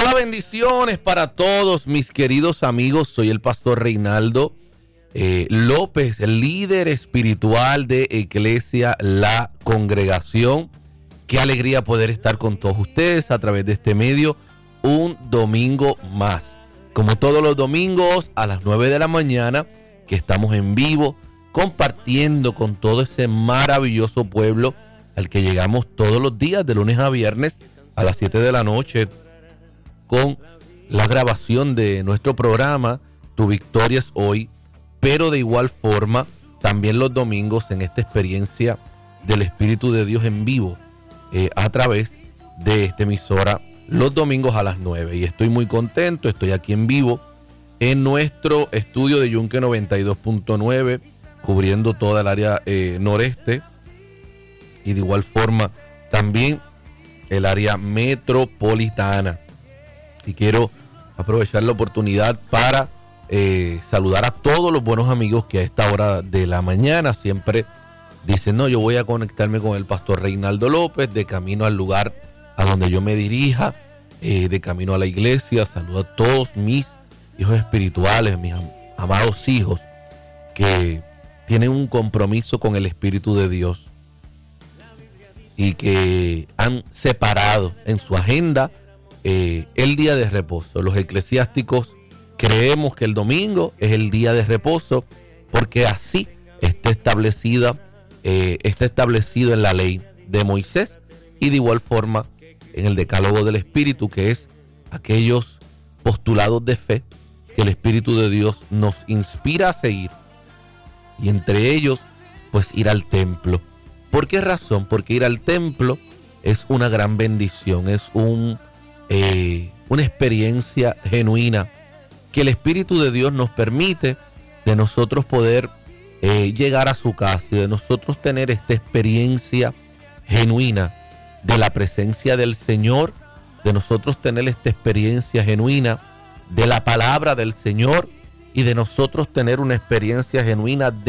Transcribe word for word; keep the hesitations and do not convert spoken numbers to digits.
Hola, bendiciones para todos mis queridos amigos. Soy el pastor Reinaldo eh, López, el líder espiritual de Iglesia La Congregación. Qué alegría poder estar con todos ustedes a través de este medio un domingo más. Como todos los domingos a las nueve de la mañana, que estamos en vivo compartiendo con todo ese maravilloso pueblo al que llegamos todos los días de lunes a viernes a las siete de la noche con la grabación de nuestro programa Tu Victoria es Hoy, pero de igual forma también los domingos en esta experiencia del Espíritu de Dios en vivo eh, a través de esta emisora los domingos a las nueve. Y estoy muy contento, estoy aquí en vivo en nuestro estudio de Yunque noventa y dos punto nueve, cubriendo toda el área eh, noreste y de igual forma también el área metropolitana. Y quiero aprovechar la oportunidad para eh, saludar a todos los buenos amigos que a esta hora de la mañana siempre dicen, no, yo voy a conectarme con el pastor Reinaldo López de camino al lugar a donde yo me dirija, eh, de camino a la iglesia. Saludo a todos mis hijos espirituales, mis am- amados hijos que tienen un compromiso con el Espíritu de Dios y que han separado en su agenda eh, el día de reposo. Los eclesiásticos creemos que el domingo es el día de reposo porque así está establecida, eh, está establecido en la ley de Moisés y de igual forma en el decálogo del Espíritu, que es aquellos postulados de fe que el Espíritu de Dios nos inspira a seguir, y entre ellos pues ir al templo. ¿Por qué razón? Porque ir al templo es una gran bendición, es un, eh, una experiencia genuina que el Espíritu de Dios nos permite de nosotros poder eh, llegar a su casa y de nosotros tener esta experiencia genuina de la presencia del Señor, de nosotros tener esta experiencia genuina de la palabra del Señor y de nosotros tener una experiencia genuina de